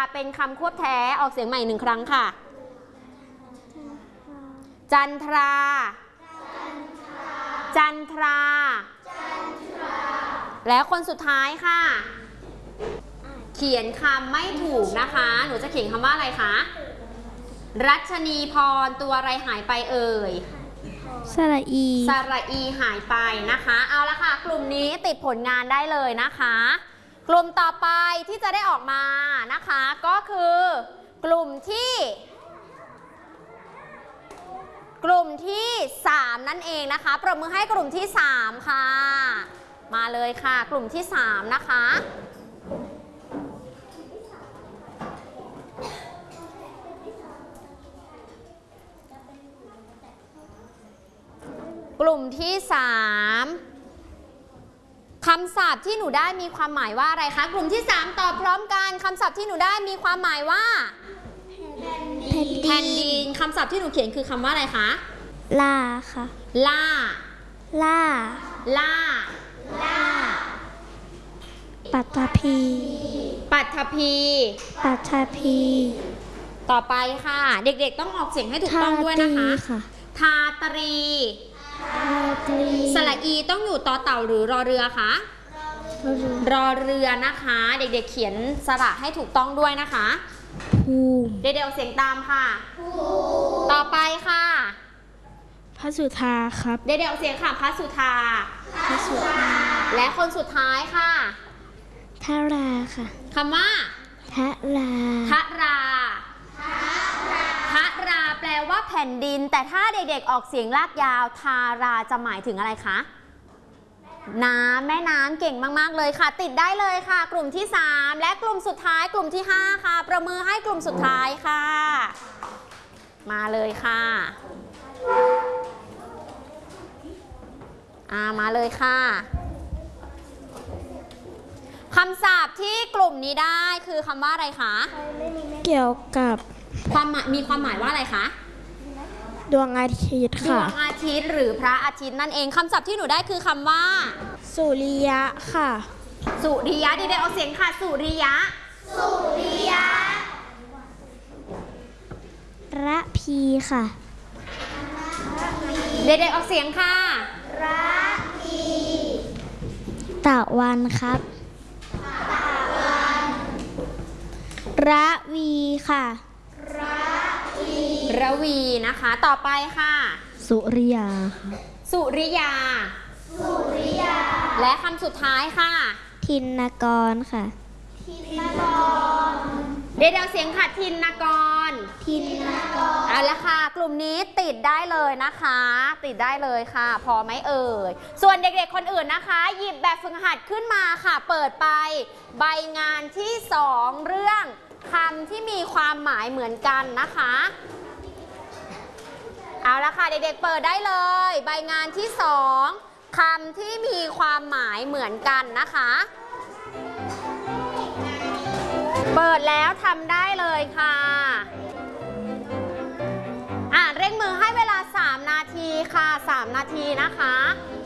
เป็นคำควบแท้ออกเสียงใหม่1 ครั้งค่ะจันทราจันทราแล้วคนสุดท้ายค่ะเขียนคำไม่ถูกนะคะหนูจะเขียนคำว่าอะไรคะรัชนีพรตัวอะไรหายไปเอ่ยสระอีสระอีหายไปนะคะเอาละค่ะกลุ่มนี้ติดผลงานได้เลยนะคะกลุ่มต่อไปที่จะได้ออกมานะคะก็คือกลุ่มที่3นั่นเองนะคะปรบมือให้กลุ่มที่3ค่ะมาเลยค่ะกลุ่มที่3นะคะกลุ่มที่3คำศัพท์ที่หนูได้มีความหมายว่าอะไรคะกลุ่มที่3ตอบพร้อมกันคำศัพท์ที่หนูได้มีความหมายว่าแผ่นดินคำศัพท์ที่หนูเขียนคือคำว่าอะไรคะล่าค่ะล่าล่าล่าปัทภีปัทภีปัทภีต่อไปค่ะเด็กๆต้องออกเสียงให้ถูกต้องด้วยนะคะทาตรีสระอีต้องอยู่ต่อเต่าหรือรอเรือคะรอเรือนะคะเด็กๆเขียนสระให้ถูกต้องด้วยนะคะภูมิเด็กๆออกเสียงตามค่ะต่อไปค่ะพระสุธาครับเด็กๆออกเสียงค่ะพระสุธาและคนสุดท้ายค่ะทาราค่ะคำว่าทาราทาราทาราแปลว่าแผ่นดินแต่ถ้าเด็กๆออกเสียงลากยาวทาราจะหมายถึงอะไรคะน้ำแม่น้ำเก่งมากๆเลยค่ะติดได้เลยค่ะกลุ่มที่3และกลุ่มสุดท้ายกลุ่มที่5ค่ะประมือให้กลุ่มสุดท้ายค่ะมาเลยค่ะมาเลยค่ะคำศัพท์ที่กลุ่มนี้ได้คือคำว่าอะไรคะเกี่ยวกับมีความหมายว่าอะไรคะดวงอาทิตย์ค่ะดวงอาทิตย์หรือพระอาทิตย์นั่นเองคำศัพท์ที่หนูได้คือคำว่าสุริยะค่ะสุริยะเด็กๆเอาเสียงค่ะสุริยะระพีค่ะเด็กๆออกเสียงค่ะระพีตะวันครับระวีค่ะระวีนะคะต่อไปค่ะสุริยาค่ะสุริยาและคำสุดท้ายค่ะทินกรค่ะเดี๋ยวเสียงค่ะทินกรเอาละค่ะกลุ่มนี้ติดได้เลยนะคะติดได้เลยค่ะพอไหมเอ่ยส่วนเด็กๆคนอื่นนะคะหยิบแบบฝึกหัดขึ้นมาค่ะเปิดไปใบงานที่2เรื่องคำที่มีความหมายเหมือนกันนะคะเอาละค่ะเด็กๆเปิดได้เลยใบงานที่2คำที่มีความหมายเหมือนกันนะคะเปิดแล้วทำได้เลยค่ะเร่งมือให้เวลา3 นาทีค่ะ3 นาทีนะคะ